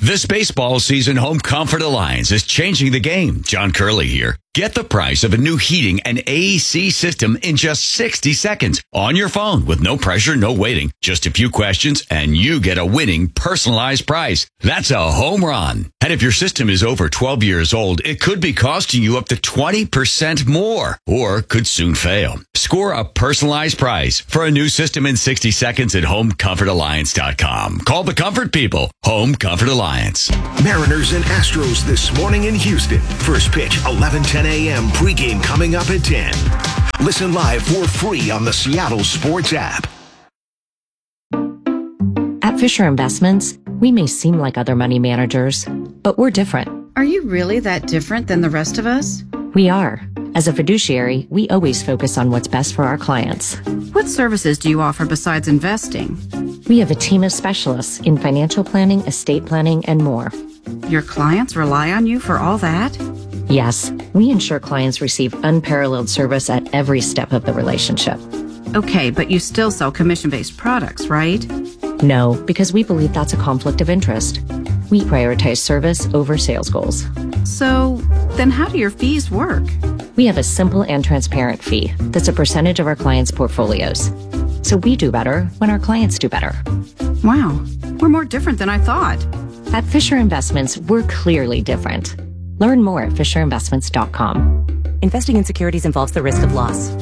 This baseball season, Home Comfort Alliance is changing the game. John Curley here. Get the price of a new heating and AC system in just 60 seconds on your phone with no pressure, no waiting. Just a few questions and you get a winning personalized price. That's a home run. And if your system is over 12 years old, it could be costing you up to 20% more or could soon fail. Score a personalized price for a new system in 60 seconds at HomeComfortAlliance.com. Call the comfort people. Home Comfort Alliance. Mariners and Astros this morning in Houston. First pitch, 11:10 a.m. Pregame coming up at 10. Listen live for free on the Seattle Sports app. At Fisher Investments, we may seem like other money managers, but we're different. Are you really that different than the rest of us? We are. As a fiduciary, we always focus on what's best for our clients. What services do you offer besides investing? We have a team of specialists in financial planning, estate planning, and more. Your clients rely on you for all that? Yes, we ensure clients receive unparalleled service at every step of the relationship. Okay, but you still sell commission-based products, right? No, because we believe that's a conflict of interest. We prioritize service over sales goals. So, then how do your fees work? We have a simple and transparent fee that's a percentage of our clients' portfolios. So we do better when our clients do better. Wow, we're more different than I thought. At Fisher Investments, we're clearly different. Learn more at FisherInvestments.com. Investing in securities involves the risk of loss.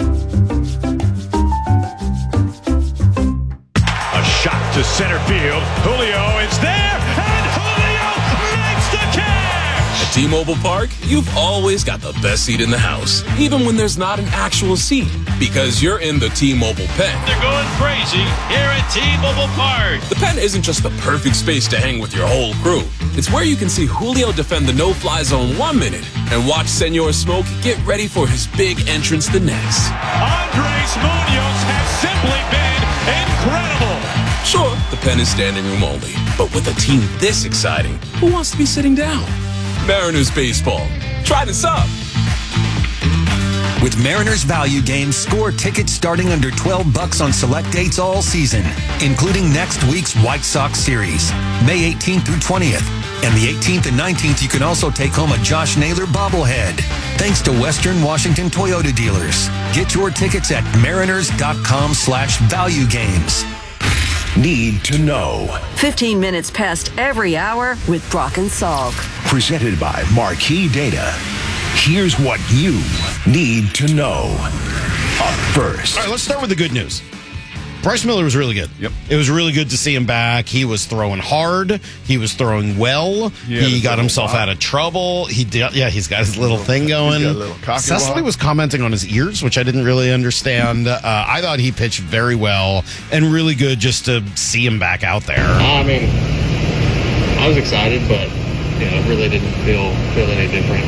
A shot to center field. Julio is there, and Julio makes the catch! At T-Mobile Park, you've always got the best seat in the house, even when there's not an actual seat, because you're in the T-Mobile pen. They're going crazy here at T-Mobile Park. The pen isn't just the perfect space to hang with your whole crew. It's where you can see Julio defend the no-fly zone 1 minute and watch Senor Smoke get ready for his big entrance the next. Andres Munoz has simply been incredible. Sure, the pen is standing room only, but with a team this exciting, who wants to be sitting down? Mariners baseball. Try this up. With Mariners Value Games, score tickets starting under $12 on select dates all season, including next week's White Sox series, May 18th through 20th. And the 18th and 19th, you can also take home a Josh Naylor bobblehead. Thanks to Western Washington Toyota dealers. Get your tickets at mariners.com/valuegames. Need to know. 15 minutes past every hour with Brock and Salk. Presented by Marquee Data. Here's what you need to know. Up first. All right, let's start with the good news. Bryce Miller was really good. Yep. It was really good to see him back. He was throwing hard. He was throwing well. He got himself out of trouble. He did. Yeah, he's got his little thing going. He's got a little cocky Cecily walk. was commenting on his ears, which I didn't really understand. I thought he pitched very well and really good just to see him back out there. I mean, I was excited, but really didn't feel any different.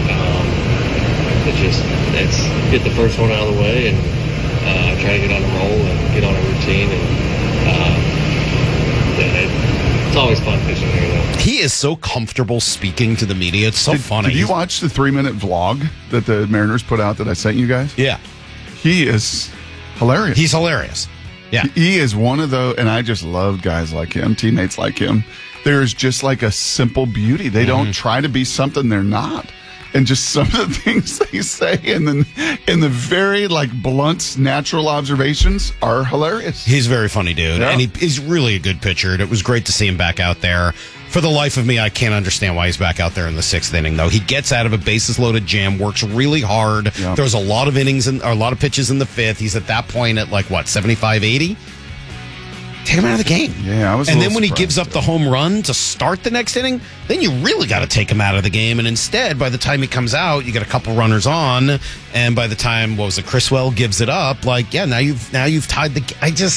It's get the first one out of the way and try to get on a roll and get on a routine. And it's always fun pitching here, though. He is so comfortable speaking to the media. It's so funny. Did you watch the 3-minute vlog that the Mariners put out that I sent you guys? Yeah. He is hilarious. He's hilarious. Yeah. He is one of those, and I just love guys like him, teammates like him. There's just like a simple beauty. They don't try to be something they're not. And just some of the things they say and then in the very blunt, natural observations are hilarious. He's a very funny dude. Yeah. And he's really a good pitcher. And it was great to see him back out there. For the life of me, I can't understand why he's back out there in the 6th inning, though. He gets out of a bases-loaded jam, works really hard. Yeah. There's a lot of innings or a lot of pitches in the 5th. He's at that point at 75, 80? Take him out of the game. Yeah, I was. And then when he gives up the home run to start the next inning, then you really got to take him out of the game. And instead, by the time he comes out, you get a couple runners on. And by the time Criswell gives it up, now you've tied the.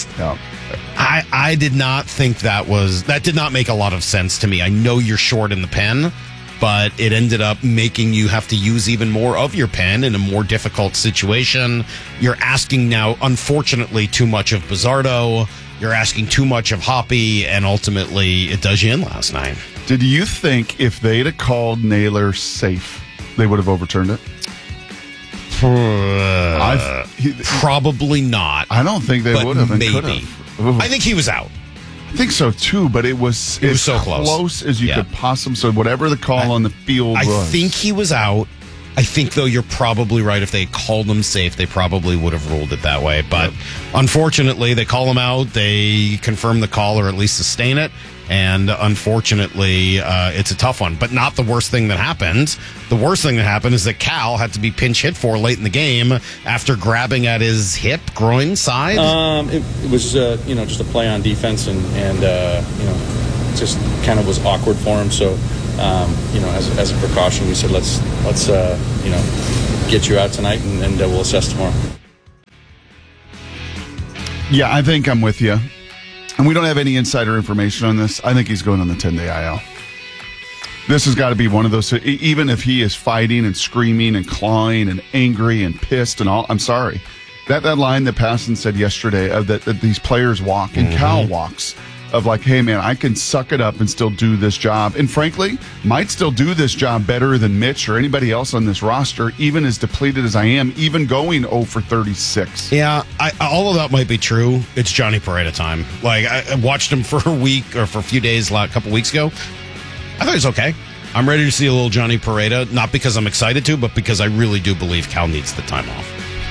I did not think that did not make a lot of sense to me. I know you're short in the pen, but it ended up making you have to use even more of your pen in a more difficult situation. You're asking now, unfortunately, too much of Bizzardo. You're asking too much of Hoppy, and ultimately it does you in last night. Did you think if they'd have called Naylor safe, they would have overturned it? Probably not. I don't think they would have. Maybe. I think he was out. I think so too, but it was so close as you could possibly. So whatever the call on the field was. I think he was out. I think, though, you're probably right. If they called him safe, they probably would have ruled it that way. But unfortunately, they call him out. They confirm the call or at least sustain it. And unfortunately, it's a tough one, but not the worst thing that happened. The worst thing that happened is that Cal had to be pinch hit for late in the game after grabbing at his hip, groin side. It was, just a play on defense and just kind of was awkward for him. So, as a precaution, we said, let's get you out tonight and we'll assess tomorrow. Yeah, I think I'm with you. And we don't have any insider information on this. I think he's going on the 10-day IL. This has got to be one of those, even if he is fighting and screaming and clawing and angry and pissed and all, I'm sorry. That line that Passan said yesterday that these players walk and Cal walks of like, hey, man, I can suck it up and still do this job. And frankly, might still do this job better than Mitch or anybody else on this roster, even as depleted as I am, even going 0 for 36. Yeah, all of that might be true. It's Johnny Pereda time. Like, I watched him for a week or for a few days a couple weeks ago. I thought he was okay. I'm ready to see a little Johnny Pereda, not because I'm excited to, but because I really do believe Cal needs the time off.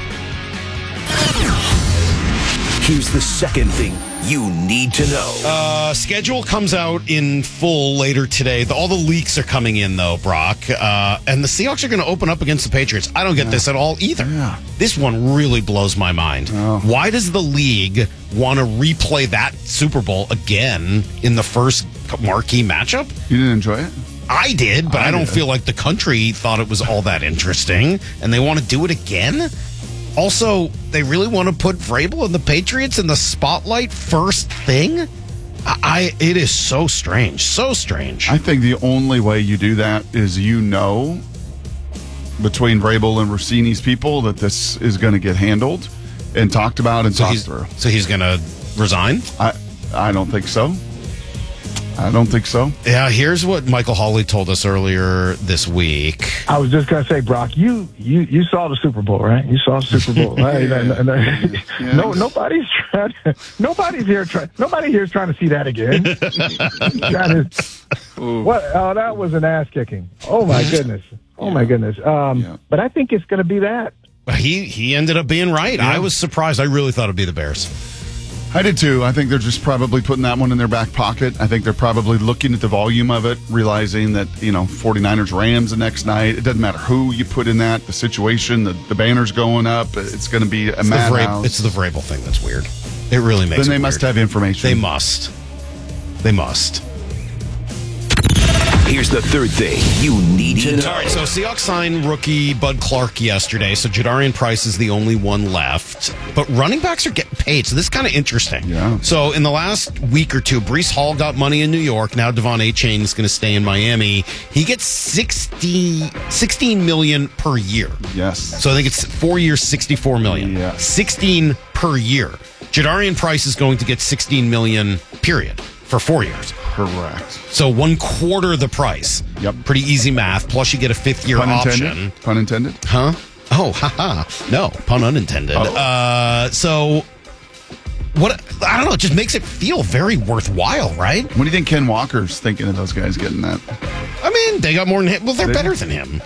Here's the second thing you need to know. Schedule comes out in full later today. All the leaks are coming in, though, Brock. And the Seahawks are going to open up against the Patriots. I don't get this at all either. Yeah. This one really blows my mind. Oh. Why does the league want to replay that Super Bowl again in the first marquee matchup? You didn't enjoy it? I did, but I don't feel like the country thought it was all that interesting. And they want to do it again? Also, they really want to put Vrabel and the Patriots in the spotlight first thing? It is so strange. So strange. I think the only way you do that is between Vrabel and Rossini's people that this is going to get handled and talked about and talked through. So he's going to resign? I don't think so. I don't think so. Yeah, here's what Michael Hawley told us earlier this week. I was just going to say, Brock, you saw the Super Bowl, right? You saw the Super Bowl. Nobody here is trying to see that again. That was an ass kicking. Oh my goodness. But I think it's going to be that. He ended up being right. Yeah. I was surprised. I really thought it'd be the Bears. I did too. I think they're just probably putting that one in their back pocket. I think they're probably looking at the volume of it, realizing that, 49ers Rams the next night. It doesn't matter who you put in that, the situation, the banner's going up. It's going to be a madhouse. It's the Vrabel thing that's weird. It really makes it Then they weird. Must have information. They must. Here's the third thing you need to know. All right, so Seahawks signed rookie Bud Clark yesterday, so Jadarian Price is the only one left. But running backs are getting paid, so this is kind of interesting. Yeah. So in the last week or two, Breece Hall got money in New York. Now Devon Achane is going to stay in Miami. He gets $16 million per year. Yes. So I think it's 4 years, $64 million. Yeah. 16 per year. Jadarian Price is going to get $16 million, period, for 4 years. Correct. So 1/4 the price. Yep. Pretty easy math. Plus you get a 5th-year option. Pun intended? Huh? Oh, haha. No, pun unintended. So what? I don't know. It just makes it feel very worthwhile, right? What do you think Ken Walker's thinking of those guys getting that? I mean, they got more than him. Well, they're better than him.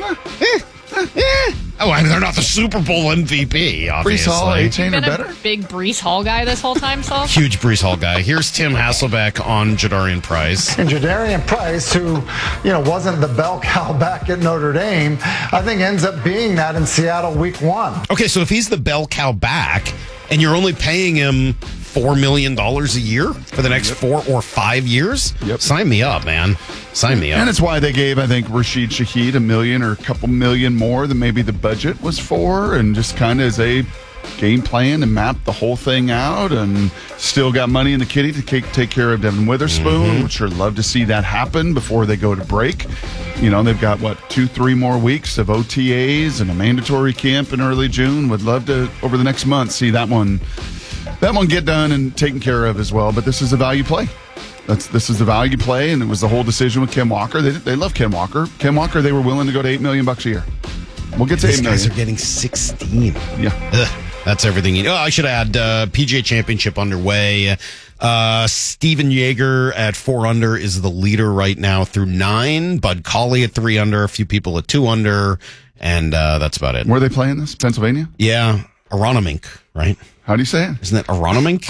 Oh, I mean, they're not the Super Bowl MVP, obviously. Breece Hall, Achane are better? Big Breece Hall guy this whole time, so? Huge Breece Hall guy. Here's Tim Hasselbeck on Jadarian Price. And Jadarian Price, who, wasn't the bell cow back at Notre Dame, I think ends up being that in Seattle week 1. Okay, so if he's the bell cow back and you're only paying him $4 million a year for the next 4 or 5 years? Yep. Sign me up, man. Sign me up. And it's why they gave, I think, Rashid Shaheed $1 million or a couple million more than maybe the budget was for, and just kind of as a game plan and map the whole thing out, and still got money in the kitty to take care of Devin Witherspoon, which I'd love to see that happen before they go to break. They've got, 2-3 more weeks of OTAs and a mandatory camp in early June. Would love to, over the next month, see that one get done and taken care of as well. But this is a value play. This is the value play, and it was the whole decision with Ken Walker. They love Ken Walker. Ken Walker, they were willing to go to $8 million a year. We'll get to $8 million. These guys are getting 16. Yeah. That's everything you know. I should add PGA Championship underway. Steven Yeager at 4 under is the leader right now through 9. Bud Cauley at 3 under. A few people at 2 under. And that's about it. Where are they playing this? Pennsylvania? Yeah. Aronimink, right? How do you say it? Isn't it Aronimink?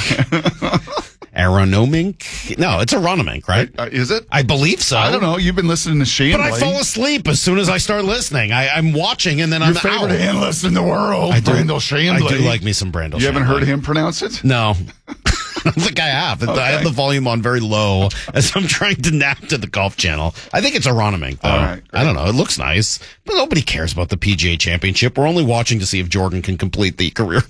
Aronimink? No, it's Aronimink, right? Is it? I believe so. I don't know. You've been listening to Shane. But I fall asleep as soon as I start listening. I'm watching and then I'm out. Your favorite analyst in the world, Brandel Shanley. I do like me some Brandel Shanley. You haven't heard him pronounce it? No. I don't think I have. Okay. I have the volume on very low as I'm trying to nap to the Golf Channel. I think it's Aronimink, though. All right, I don't know. It looks nice. But nobody cares about the PGA Championship. We're only watching to see if Jordan can complete the career